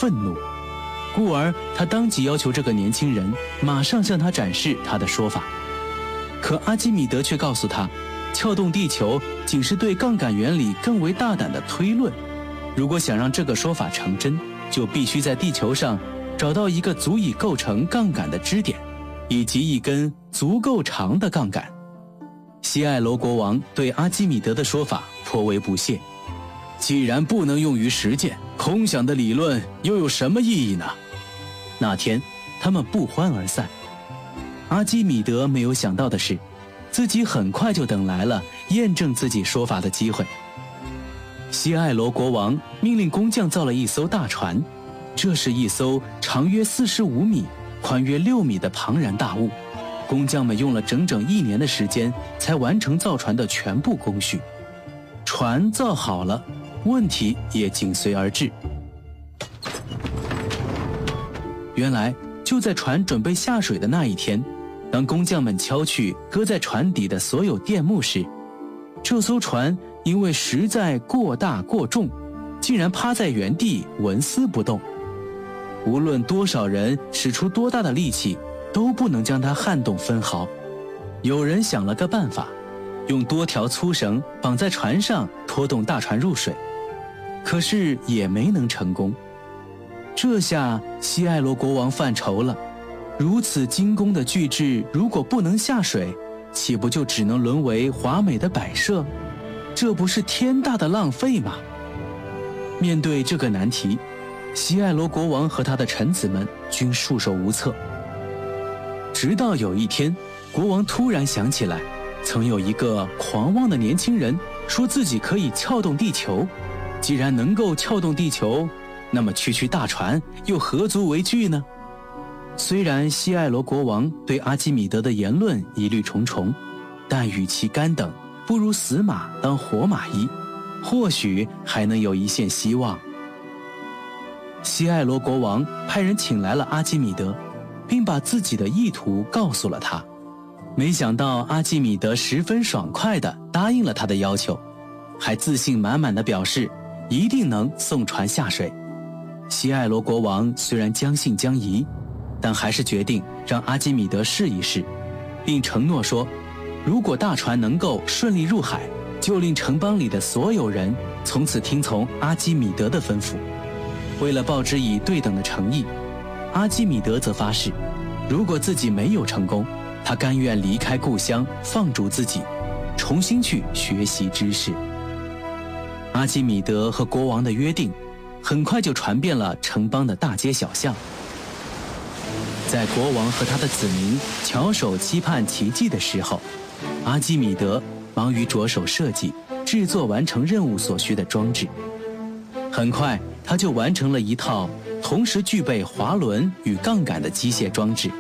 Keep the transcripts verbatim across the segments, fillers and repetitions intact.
愤怒，故而他当即要求这个年轻人马上向他展示他的说法。可阿基米德却告诉他，撬动地球仅是对杠杆原理更为大胆的推论，如果想让这个说法成真，就必须在地球上找到一个足以构成杠杆的支点，以及一根足够长的杠杆。西艾罗国王对阿基米德的说法颇为不屑，既然不能用于实践，空想的理论又有什么意义呢？那天他们不欢而散。阿基米德没有想到的是，自己很快就等来了验证自己说法的机会。西艾罗国王命令工匠造了一艘大船，这是一艘长约四十五米、宽约六米的庞然大物。工匠们用了整整一年的时间才完成造船的全部工序。船造好了，问题也紧随而至。原来就在船准备下水的那一天，当工匠们敲去搁在船底的所有垫木时，这艘船因为实在过大过重，竟然趴在原地纹丝不动。无论多少人使出多大的力气，都不能将它撼动分毫。有人想了个办法，用多条粗绳绑在船上，拖动大船入水，可是也没能成功。这下西艾罗国王犯愁了，如此精工的巨制如果不能下水，岂不就只能沦为华美的摆设？这不是天大的浪费吗？面对这个难题，西艾罗国王和他的臣子们均束手无策。直到有一天，国王突然想起来，曾有一个狂妄的年轻人说自己可以撬动地球。既然能够撬动地球，那么区区大船又何足为惧呢？虽然西艾罗国王对阿基米德的言论疑虑重重，但与其干等，不如死马当活马医，或许还能有一线希望。西艾罗国王派人请来了阿基米德，并把自己的意图告诉了他。没想到阿基米德十分爽快地答应了他的要求，还自信满满地表示一定能送船下水。西艾罗国王虽然将信将疑，但还是决定让阿基米德试一试，并承诺说，如果大船能够顺利入海，就令城邦里的所有人从此听从阿基米德的吩咐。为了报之以对等的诚意，阿基米德则发誓，如果自己没有成功，他甘愿离开故乡，放逐自己，重新去学习知识。阿基米德和国王的约定很快就传遍了城邦的大街小巷。在国王和他的子民翘首期盼奇迹的时候，阿基米德忙于着手设计、制作完成任务所需的装置。很快，他就完成了一套同时具备滑轮与杠杆的机械装置。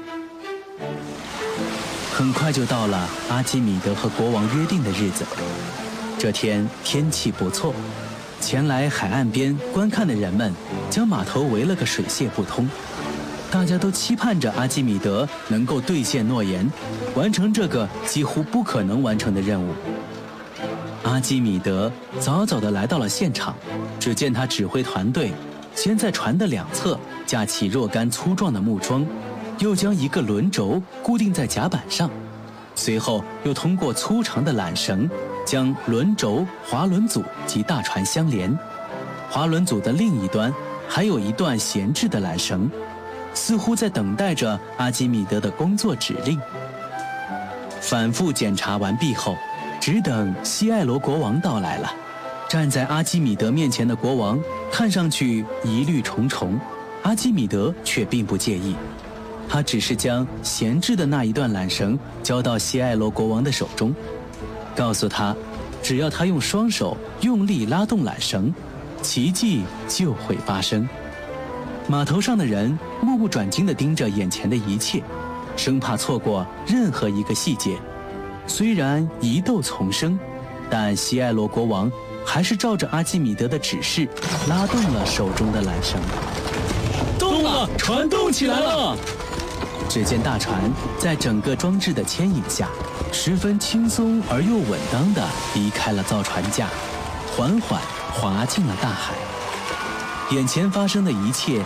很快就到了阿基米德和国王约定的日子。这天天气不错，前来海岸边观看的人们将码头围了个水泄不通。大家都期盼着阿基米德能够兑现诺言，完成这个几乎不可能完成的任务。阿基米德早早地来到了现场，只见他指挥团队先在船的两侧架起若干粗壮的木桩，又将一个轮轴固定在甲板上，随后又通过粗长的缆绳将轮轴、滑轮组及大船相连。滑轮组的另一端还有一段闲置的缆绳，似乎在等待着阿基米德的工作指令。反复检查完毕后，只等西艾罗国王到来了。站在阿基米德面前的国王看上去疑虑重重，阿基米德却并不介意。他只是将闲置的那一段缆绳交到西艾罗国王的手中，告诉他，只要他用双手用力拉动缆绳，奇迹就会发生。码头上的人目不转睛地盯着眼前的一切，生怕错过任何一个细节。虽然疑窦丛生，但西艾罗国王还是照着阿基米德的指示拉动了手中的缆绳。动了，船动起来了！只见大船在整个装置的牵引下，十分轻松而又稳当地离开了造船架，缓缓滑进了大海。眼前发生的一切